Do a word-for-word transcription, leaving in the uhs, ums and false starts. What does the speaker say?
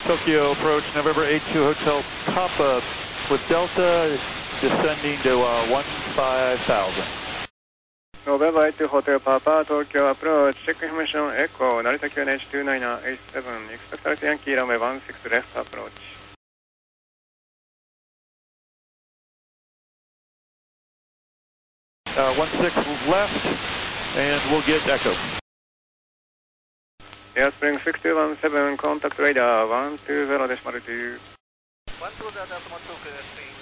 Tokyo approach, November eight two Hotel Papa with Delta descending to uh, one five thousand. November eight two Hotel Papa, Tokyo approach, check information Echo, Narita Q N H two nine eight seven, expect Alpha Yankee runway one six left approach. Uh, one six left, and we'll get Echo. Airspring six two one seven, contact radar one two zero decimal two. one two zero decimal two,